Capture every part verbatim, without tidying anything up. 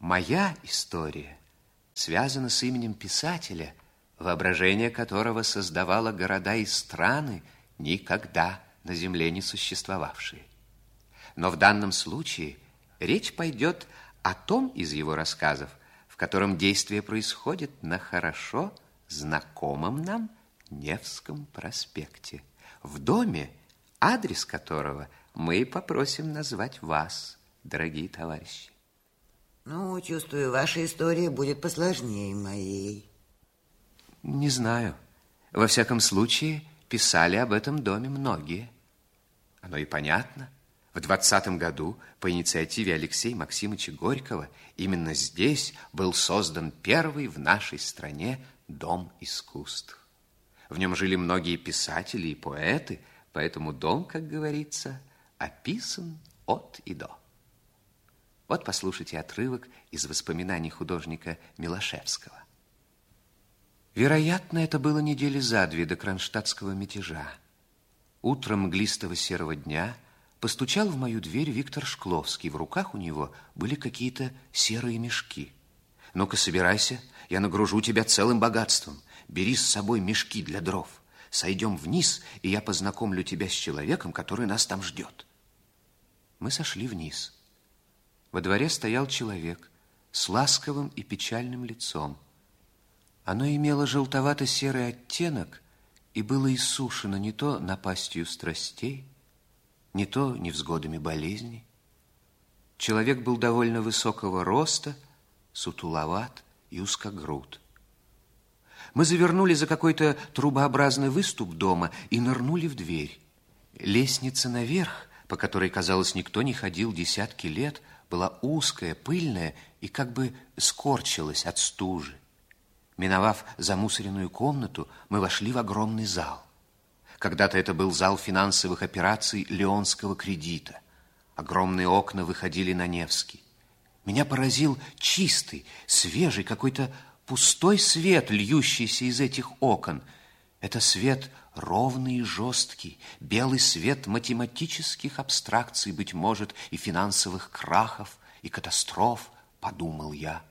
моя история связана с именем писателя, воображение которого создавало города и страны, никогда на земле не существовавшие. Но в данном случае речь пойдет о том из его рассказов, в котором действие происходит на хорошо знакомом нам Невском проспекте, в доме, адрес которого мы попросим назвать вас, дорогие товарищи. Ну, чувствую, ваша история будет посложнее моей. Не знаю. Во всяком случае, писали об этом доме многие. Оно и понятно. В двадцатом году по инициативе Алексея Максимовича Горького именно здесь был создан первый в нашей стране Дом искусств. В нем жили многие писатели и поэты, поэтому дом, как говорится, описан от и до. Вот послушайте отрывок из воспоминаний художника Милошевского. Вероятно, это было недели за две до кронштадтского мятежа. Утром мглистого серого дня постучал в мою дверь Виктор Шкловский. В руках у него были какие-то серые мешки. Ну-ка, собирайся, я нагружу тебя целым богатством. Бери с собой мешки для дров. Сойдем вниз, и я познакомлю тебя с человеком, который нас там ждет. Мы сошли вниз. Во дворе стоял человек с ласковым и печальным лицом. Оно имело желтовато-серый оттенок и было иссушено не то напастью страстей, не то невзгодами болезней. Человек был довольно высокого роста, сутуловат и узкогруд. Мы завернули за какой-то трубообразный выступ дома и нырнули в дверь. Лестница наверх, по которой, казалось, никто не ходил десятки лет, была узкая, пыльная и как бы скорчилась от стужи. Миновав замусоренную комнату, мы вошли в огромный зал. Когда-то это был зал финансовых операций Леонского кредита. Огромные окна выходили на Невский. Меня поразил чистый, свежий, какой-то пустой свет, льющийся из этих окон. Это свет ровный и жесткий, белый свет математических абстракций, быть может, и финансовых крахов, и катастроф, подумал я.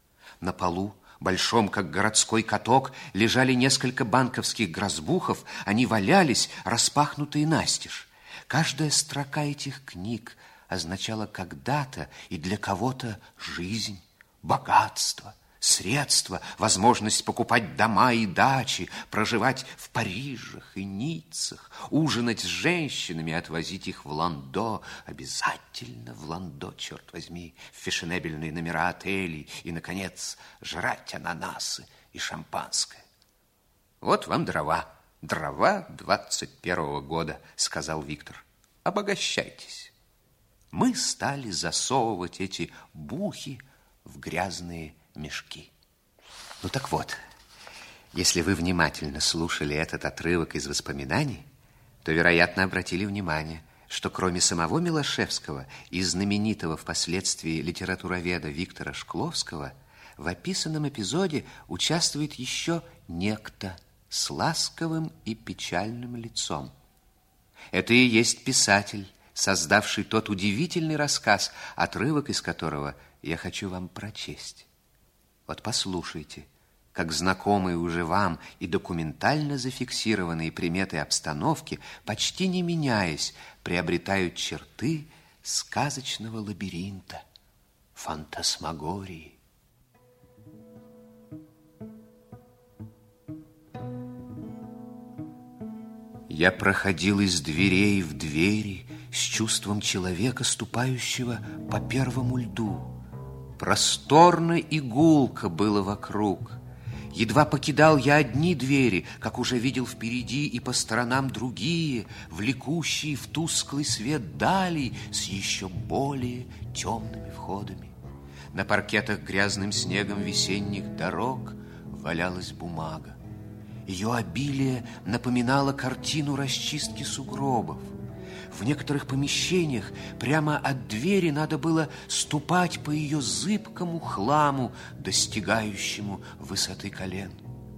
На полу, большом, как городской каток, лежали несколько банковских грозбухов, они валялись, распахнутые настежь. Каждая строка этих книг означала когда-то и для кого-то жизнь, богатство, средства, возможность покупать дома и дачи, проживать в Парижах и Ниццах, ужинать с женщинами, отвозить их в Ландо, обязательно в Ландо, черт возьми, в фешенебельные номера отелей и, наконец, жрать ананасы и шампанское. Вот вам дрова, дрова двадцать первого года, сказал Виктор. Обогащайтесь. Мы стали засовывать эти бухи в грязные мешки. Ну так вот, если вы внимательно слушали этот отрывок из воспоминаний, то, вероятно, обратили внимание, что кроме самого Милошевского и знаменитого впоследствии литературоведа Виктора Шкловского, в описанном эпизоде участвует еще некто с ласковым и печальным лицом. Это и есть писатель, создавший тот удивительный рассказ, отрывок из которого я хочу вам прочесть. Вот послушайте, как знакомые уже вам и документально зафиксированные приметы обстановки, почти не меняясь, приобретают черты сказочного лабиринта, фантасмагории. Я проходил из дверей в двери с чувством человека, ступающего по первому льду. Просторно и гулко было вокруг. Едва покидал я одни двери, как уже видел впереди и по сторонам другие, влекущие в тусклый свет далей с еще более темными входами. На паркетах грязным снегом весенних дорог валялась бумага. Ее обилие напоминало картину расчистки сугробов. В некоторых помещениях прямо от двери надо было ступать по ее зыбкому хламу, достигающему высоты колен.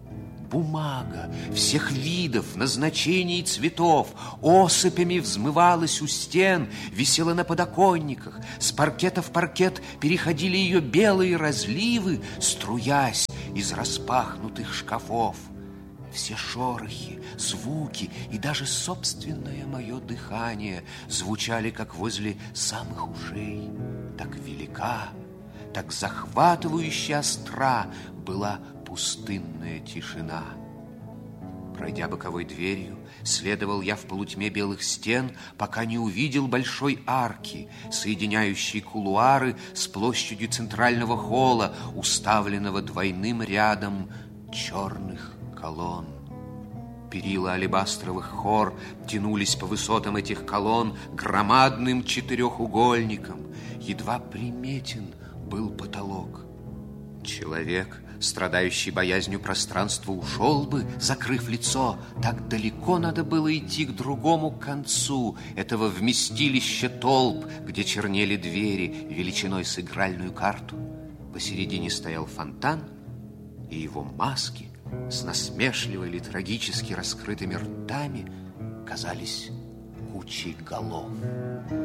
бумага всех видов, назначений и цветов осыпями взмывалась у стен, висела на подоконниках. С паркета в паркет переходили ее белые разливы, струясь из распахнутых шкафов. Все шорохи, звуки и даже собственное мое дыхание звучали, как возле самых ушей. Так велика, так захватывающе остра была пустынная тишина. Пройдя боковой дверью, следовал я в полутьме белых стен, пока не увидел большой арки, соединяющей кулуары с площадью центрального холла, уставленного двойным рядом черных колонн. Перила алебастровых хор тянулись по высотам этих колонн громадным четырехугольником. Едва приметен был потолок. Человек, страдающий боязнью пространства, ушел бы, закрыв лицо. Так далеко надо было идти к другому концу этого вместилища толп, где чернели двери величиной с игральную карту. Посередине стоял фонтан, и его маски с насмешливо или трагически раскрытыми ртами казались кучей голов.